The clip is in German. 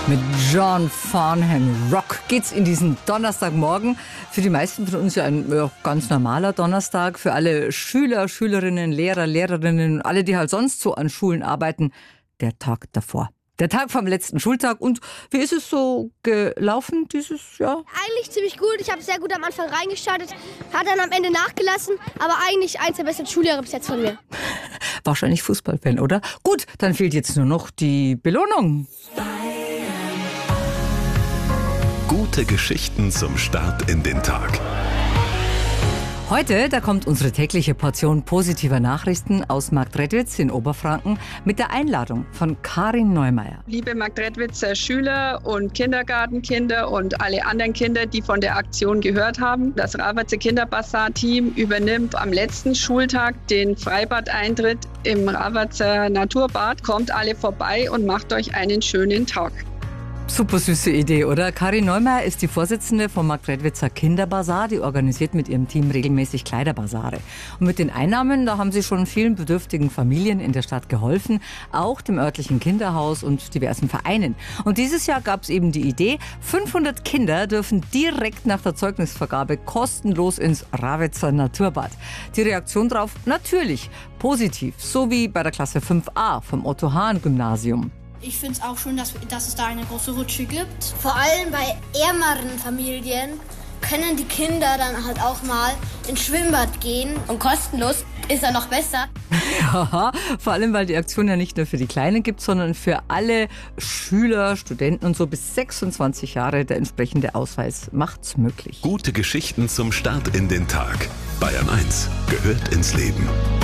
Mit John Farnham Rock geht's in diesen Donnerstagmorgen. Für die meisten von uns ja ein ganz normaler Donnerstag. Für alle Schüler, Schülerinnen, Lehrer, Lehrerinnen und alle, die halt sonst so an Schulen arbeiten, der Tag davor. Der Tag vom letzten Schultag. Und wie ist es so gelaufen dieses Jahr? Eigentlich ziemlich gut. Ich habe sehr gut am Anfang reingestartet, hat dann am Ende nachgelassen. Aber eigentlich eins der besten Schuljahre bis jetzt von mir. Wahrscheinlich Fußballfan, oder? Gut, dann fehlt jetzt nur noch die Belohnung. Gute Geschichten zum Start in den Tag. Heute, da kommt unsere tägliche Portion positiver Nachrichten aus Marktredwitz in Oberfranken mit der Einladung von Karin Neumeier. Liebe Marktredwitzer Schüler und Kindergartenkinder und alle anderen Kinder, die von der Aktion gehört haben. Das Ravatzer Kinderbasar-Team übernimmt am letzten Schultag den Freibadeintritt im Ravatzer Naturbad. Kommt alle vorbei und macht euch einen schönen Tag. Super süße Idee, oder? Karin Neumeier ist die Vorsitzende vom Marktredwitzer Kinderbasar. Die organisiert mit ihrem Team regelmäßig Kleiderbasare. Und mit den Einnahmen, da haben sie schon vielen bedürftigen Familien in der Stadt geholfen. Auch dem örtlichen Kinderhaus und diversen Vereinen. Und dieses Jahr gab es eben die Idee, 500 Kinder dürfen direkt nach der Zeugnisvergabe kostenlos ins Ravatzer Naturbad. Die Reaktion darauf natürlich positiv. So wie bei der Klasse 5a vom Otto-Hahn-Gymnasium. Ich finde es auch schön, dass es da eine große Rutsche gibt. Vor allem bei ärmeren Familien können die Kinder dann halt auch mal ins Schwimmbad gehen. Und kostenlos ist er noch besser. Ja, vor allem, weil die Aktion ja nicht nur für die Kleinen gibt, sondern für alle Schüler, Studenten und so bis 26 Jahre. Der entsprechende Ausweis macht's möglich. Gute Geschichten zum Start in den Tag. Bayern 1 gehört ins Leben.